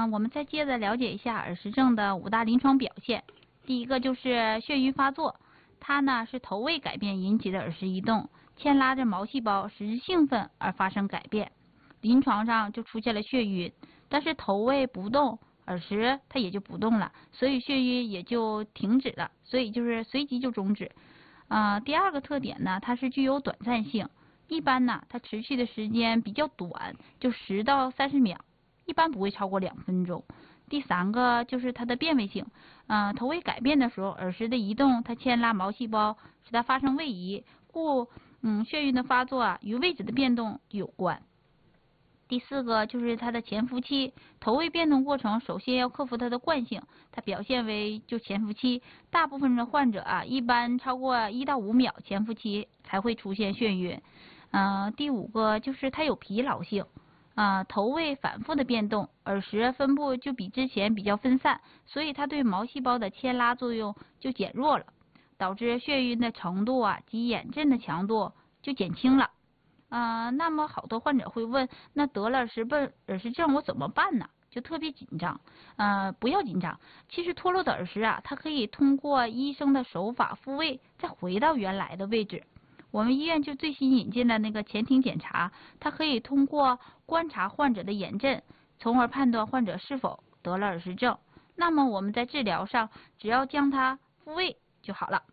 我们再接着了解一下耳石症的5大临床表现。第一个就是眩晕发作，它呢是头位改变引起的耳石移动，牵拉着毛细胞使之兴奋而发生改变，临床上就出现了眩晕，但是头位不动，耳石它也就不动了，所以眩晕也就停止了，所以就是随即就终止。第二个特点呢，它是具有短暂性，一般呢它持续的时间比较短，就10到30秒，一般不会超过2分钟。第三个就是它的变位性，头位改变的时候，耳石的移动它牵拉毛细胞，使它发生位移，故眩晕的发作与位置的变动有关。第四个就是它的潜伏期，头位变动过程首先要克服它的惯性，它表现为就潜伏期，大部分的患者一般超过1到5秒潜伏期才会出现眩晕。第五个就是它有疲劳性，头位反复的变动，耳石分布就比之前比较分散，所以它对毛细胞的牵拉作用就减弱了，导致眩晕的程度及眼震的强度就减轻了。那么好多患者会问，那得了耳石症我怎么办呢？就特别紧张。不要紧张，其实脱落的耳石它可以通过医生的手法复位，再回到原来的位置。我们医院就最新引进了那个前庭检查，它可以通过观察患者的眼震，从而判断患者是否得了耳石症。那么我们在治疗上，只要将它复位就好了。